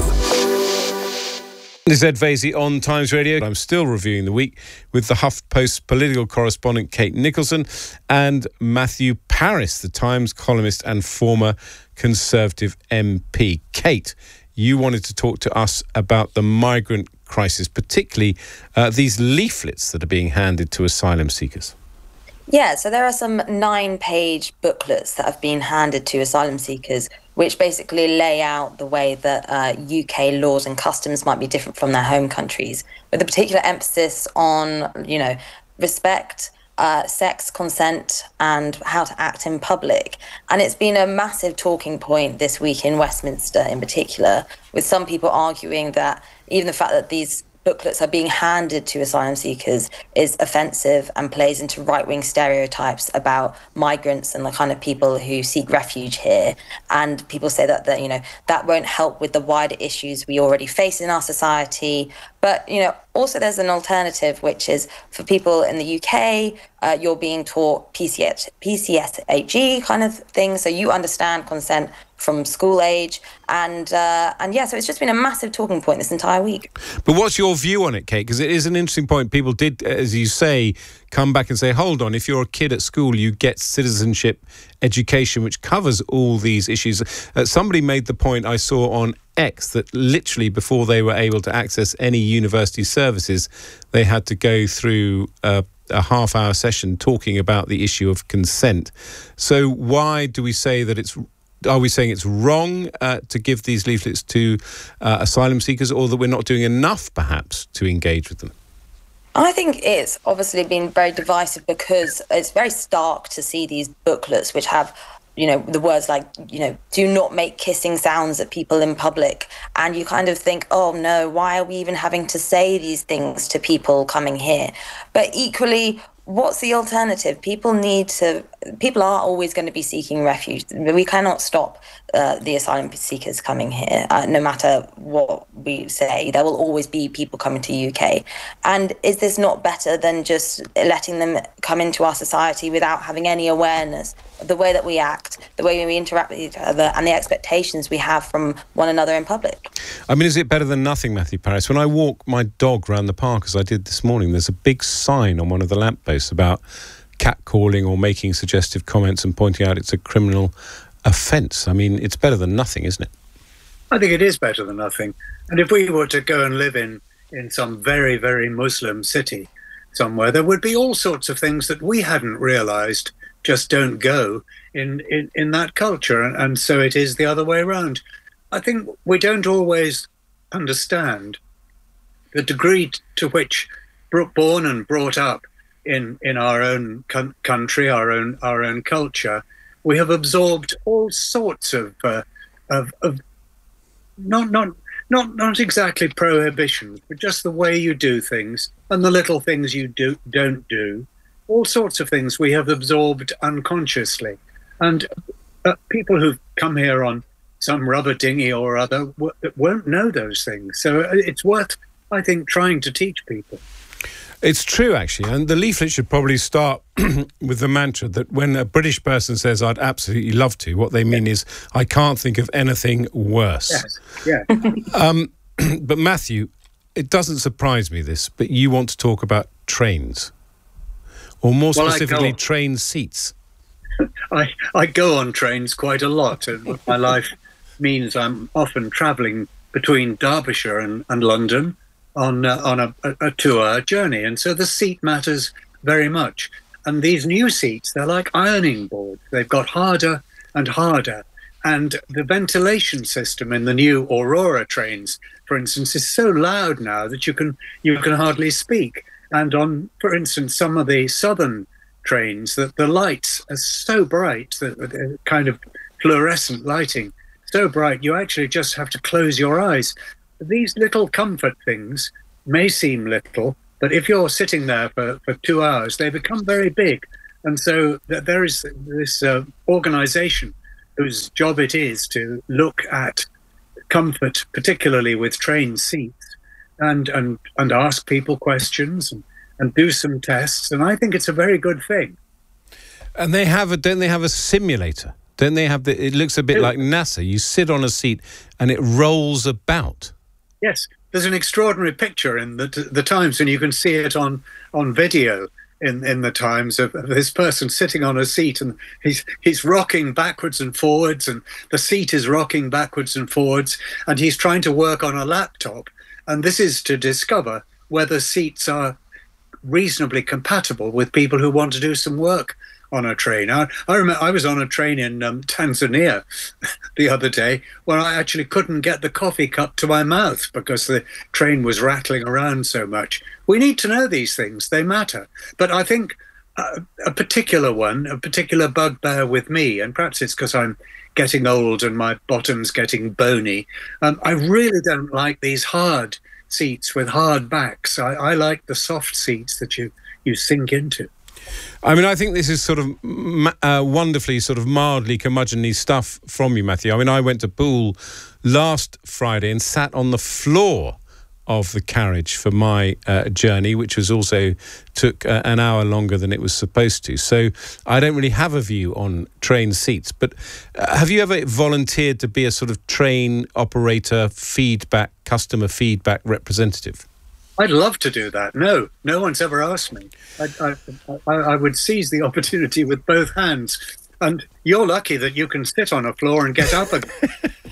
This is Ed Vasey on Times Radio. I'm still reviewing the week with the HuffPost political correspondent Kate Nicholson and Matthew Parris, the Times columnist and former Conservative MP. Kate, you wanted to talk to us about the migrant crisis, particularly these leaflets that are being handed to asylum seekers. Yeah, so there are some 9-page booklets that have been handed to asylum seekers, which basically lay out the way that UK laws and customs might be different from their home countries, with a particular emphasis on, respect, sex, consent, and how to act in public. And it's been a massive talking point this week in Westminster in particular, with some people arguing that even the fact that these booklets are being handed to asylum seekers is offensive and plays into right-wing stereotypes about migrants and the kind of people who seek refuge here. And people say that that won't help with the wider issues we already face in our society. But, also there's an alternative, which is for people in the UK, you're being taught PCSHE kind of thing. So you understand consent from school age. And so it's just been a massive talking point this entire week. But what's your view on it, Kate? Because it is an interesting point. People did, as you say, come back and say, hold on, if you're a kid at school, you get citizenship education, which covers all these issues. Somebody made the point I saw on X that literally before they were able to access any university services, they had to go through a half-hour session talking about the issue of consent. So why do we say that are we saying it's wrong to give these leaflets to asylum seekers, or that we're not doing enough, perhaps, to engage with them? I think it's obviously been very divisive because it's very stark to see these booklets which have, the words like, do not make kissing sounds at people in public. And you kind of think, oh no, why are we even having to say these things to people coming here? But equally, what's the alternative? People are always going to be seeking refuge. We cannot stop the asylum seekers coming here, no matter what we say. There will always be people coming to UK. And is this not better than just letting them come into our society without having any awareness of the way that we act, the way we interact with each other, and the expectations we have from one another in public? I mean, is it better than nothing, Matthew Parris? When I walk my dog around the park, as I did this morning, there's a big sign on one of the lampposts about catcalling or making suggestive comments and pointing out it's a criminal offence. I mean, it's better than nothing, isn't it? I think it is better than nothing. And if we were to go and live in some very, very Muslim city somewhere, there would be all sorts of things that we hadn't realised just don't go in that culture. And so it is the other way around. I think we don't always understand the degree to which born and brought up in our own country, our own culture, we have absorbed all sorts of not exactly prohibitions, but just the way you do things and the little things you don't do. All sorts of things we have absorbed unconsciously, and people who've come here on some rubber dinghy or other won't know those things. So it's worth, I think, trying to teach people. It's true, actually, and the leaflet should probably start with the mantra that when a British person says, I'd absolutely love to, what they mean is, I can't think of anything worse. Yes, yeah. But Matthew, it doesn't surprise me this, but you want to talk about trains, or more specifically, train seats. I go on trains quite a lot, and my life means I'm often travelling between Derbyshire and London on a 2-hour journey, and so the seat matters very much. And these new seats, they're like ironing boards. They've got harder and harder And the ventilation system in the new Aurora trains, for instance, is so loud now that you can hardly speak. And on, for instance, some of the southern trains, that the lights are so bright, that kind of fluorescent lighting, so bright you actually just have to close your eyes. These little comfort things may seem little, but if you're sitting there for 2 hours, they become very big. And so there is this organisation whose job it is to look at comfort, particularly with train seats, and ask people questions and do some tests. And I think it's a very good thing. And don't they have a simulator? Don't they have it looks a bit like NASA. You sit on a seat and it rolls about. Yes, there's an extraordinary picture in the Times, and you can see it on video in the Times of this person sitting on a seat, and he's rocking backwards and forwards, and the seat is rocking backwards and forwards, and he's trying to work on a laptop. And this is to discover whether seats are reasonably compatible with people who want to do some work on a train. I remember I was on a train in Tanzania the other day where I actually couldn't get the coffee cup to my mouth because the train was rattling around so much. We need to know these things. They matter. But I think a particular bugbear with me, and perhaps it's because I'm getting old and my bottom's getting bony, I really don't like these hard seats with hard backs. I like the soft seats that you sink into. I mean, I think this is sort of wonderfully sort of mildly curmudgeonly stuff from you, Matthew. I mean, I went to Poole last Friday and sat on the floor of the carriage for my journey, which was also took an hour longer than it was supposed to. So I don't really have a view on train seats. But have you ever volunteered to be a sort of train operator customer feedback representative? I'd love to do that. No one's ever asked me. I would seize the opportunity with both hands. And you're lucky that you can sit on a floor and get up again.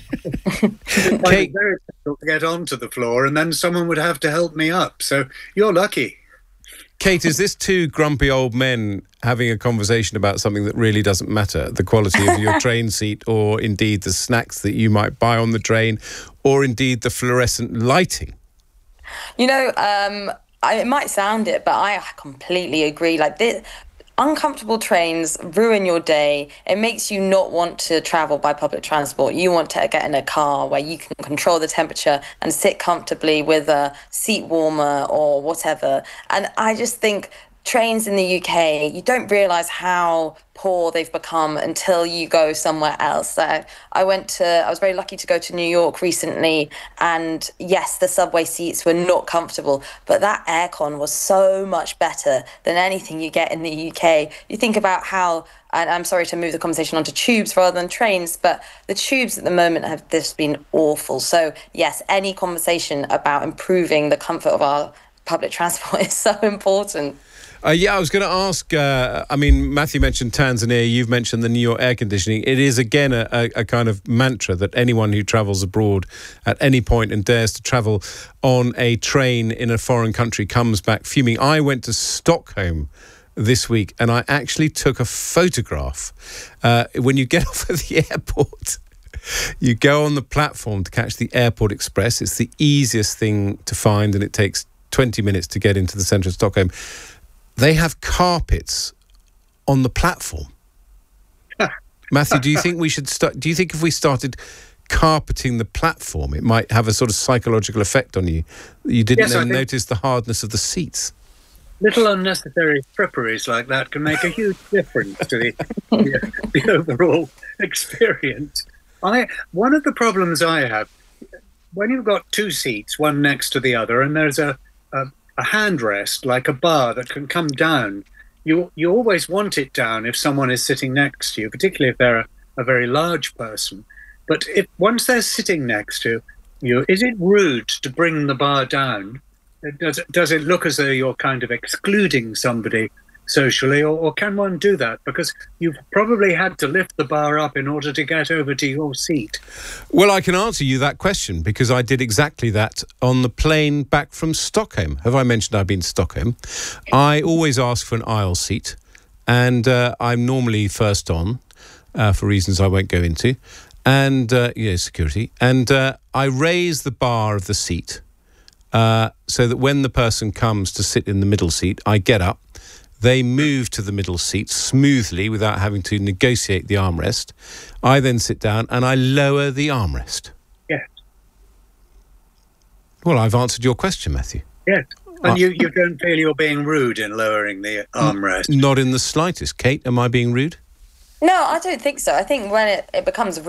It's very difficult to get onto the floor, and then someone would have to help me up. So you're lucky. Kate, is this two grumpy old men having a conversation about something that really doesn't matter? The quality of your train seat, or indeed the snacks that you might buy on the train, or indeed the fluorescent lighting? You know, it might sound it, but I completely agree. Like, uncomfortable trains ruin your day. It makes you not want to travel by public transport. You want to get in a car where you can control the temperature and sit comfortably with a seat warmer or whatever. And I just think trains in the UK, you don't realise how poor they've become until you go somewhere else. I was very lucky to go to New York recently, and yes, the subway seats were not comfortable, but that aircon was so much better than anything you get in the UK. You think about how, and I'm sorry to move the conversation onto tubes rather than trains, but the tubes at the moment have just been awful. So yes, any conversation about improving the comfort of our public transport is so important. Yeah, I was going to ask, I mean, Matthew mentioned Tanzania, you've mentioned the New York air conditioning. It is, again, a kind of mantra that anyone who travels abroad at any point and dares to travel on a train in a foreign country comes back fuming. I went to Stockholm this week and I actually took a photograph. When you get off at the airport, you go on the platform to catch the Airport Express. It's the easiest thing to find and it takes 20 minutes to get into the centre of Stockholm. They have carpets on the platform. Matthew, do you think we should start? Do you think if we started carpeting the platform, it might have a sort of psychological effect on you? You didn't notice the hardness of the seats. Little unnecessary fripperies like that can make a huge difference to the overall experience. One of the problems I have, when you've got two seats, one next to the other, and there's a handrest, like a bar that can come down, you always want it down if someone is sitting next to you, particularly if they're a very large person. But once they're sitting next to you, is it rude to bring the bar down? Does it look as though you're kind of excluding somebody socially, or can one do that? Because you've probably had to lift the bar up in order to get over to your seat. Well, I can answer you that question because I did exactly that on the plane back from Stockholm. Have I mentioned I've been to Stockholm? I always ask for an aisle seat, and I'm normally first on for reasons I won't go into. And, security. And I raise the bar of the seat so that when the person comes to sit in the middle seat, I get up. They move to the middle seat smoothly without having to negotiate the armrest. I then sit down and I lower the armrest. Yes. Well, I've answered your question, Matthew. Yes. And you don't feel you're being rude in lowering the armrest? Not in the slightest. Kate, am I being rude? No, I don't think so. I think when it becomes